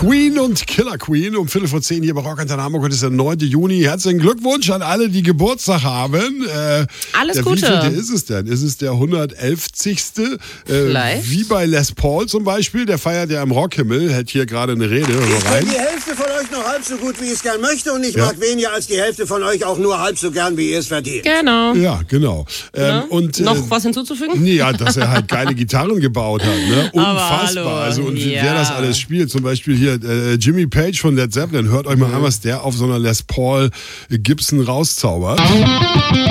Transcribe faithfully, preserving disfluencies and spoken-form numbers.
Queen und Killer Queen um Viertel vor zehn hier bei Rock Antenne Hamburg. Heute ist der neunte Juni. Herzlichen Glückwunsch an alle, die Geburtstag haben. Äh, Alles der, Gute. Wie viel ist es denn? Ist es der hundertelfzigste Äh, Vielleicht. Wie bei Les Paul zum Beispiel. Der feiert ja im Rockhimmel. Hält hier gerade eine Rede. Hör Ich mal rein. bin die Hälfte von euch noch halb so gut, wie ich es gern möchte. Und ich Ja. mag weniger als die Hälfte von euch auch nur halb so gern, wie ihr es verdient. Genau. Ja, genau. Ähm, Ja. und, äh, Noch was hinzuzufügen? Nee, ja, dass er halt geile Gitarren gebaut hat, ne? Unfassbar. hallo. Also und Ja. wer das alles spielt, zum Beispiel hier äh, Jimmy Page von Led Zeppelin, hört euch mal an, was der auf so einer Les Paul Gibson rauszaubert.